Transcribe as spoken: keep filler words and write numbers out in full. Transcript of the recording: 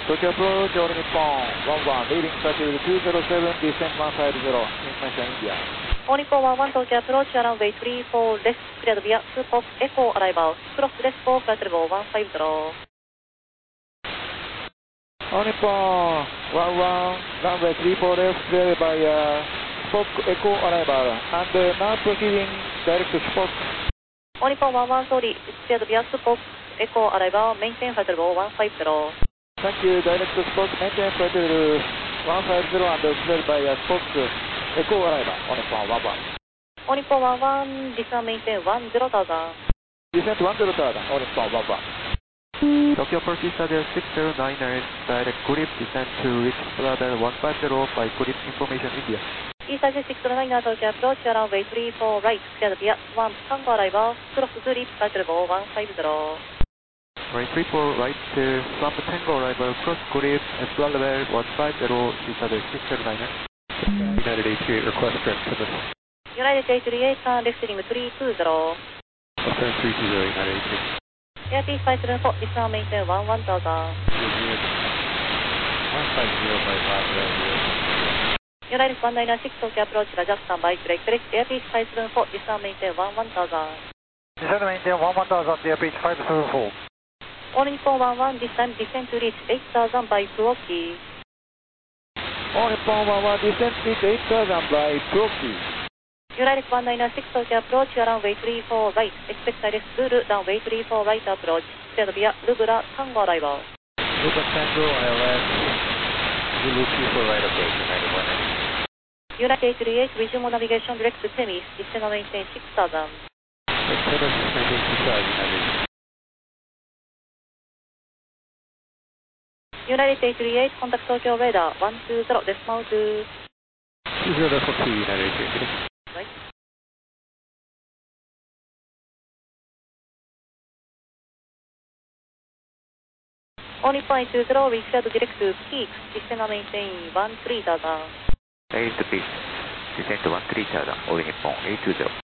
Tokyo approach, all Nippon, one one, leading altitude two zero seven, descent one five zero, information India. All Nippon one one, Tokyo approach, runway three four, left, cleared via two Fox Echo arrival, cross left for flight level one five zero. All Nippon one one, runway three four left, cleared by uh, Fox Echo arrival, and uh, now proceeding direct to Fox. All Nippon one one, sorry, cleared via two Fox Echo arrival, maintain flight level one five zero. Thank you, direct to Fox, maintain flight level one five zero and cleared by uh, Fox Echo arrival, All Nippon one one. All Nippon one one, descent maintain one zero thousand. Descent one zero thousand, All Nippon one one. Tokyo approach Easter six zero nine nine, direct grip, descent to reach level one five zero by grip information India. Easter six zero nine nine, Tokyo approach, runway three four right, cleared via one Tango arrival, cross grip, flight level one five zero. Runway three four right, uh, Swamp Tango arrival, cross grip, and flight level one five zero, Easter six zero nine nine. United eighty-eight, request correct to this. United eighty-eight, turn left heading three two zero. Turn three two zero, United eighty-eight. Airspeed five seven four, descent maintain one one thousand. one five zero by five zero. United one nine nine six, Tokyo approach, Rajak standby, correct, correct, airspeed five seven four, descent maintain one one thousand. Descent maintain one one thousand, airspeed five seven four. All Nippon one one, this time descent to reach eight thousand by Kuoki. All Nippon one one, descent reach eight thousand by Kuoki. United one nine nine six, Tokyo approach, runway three four right, expect direct Zulu, runway three four right approach, cleared via Lubra, Tango arrival. Lubra Tango, I L S, Zulu three four right approach, United one nine nine. United eighty-eight, resume navigation direct to Temis, descent maintain six thousand. Temis, maintain six thousand, United. United eighty-eight, contact Tokyo radar, one two zero, decimal two. two zero decimal two, United eighty-eight. Right. All Nippon eight two zero, reach out direct to peak, descent maintain one three thousand. Raise the peak, descent to one three thousand, All Nippon eight two zero.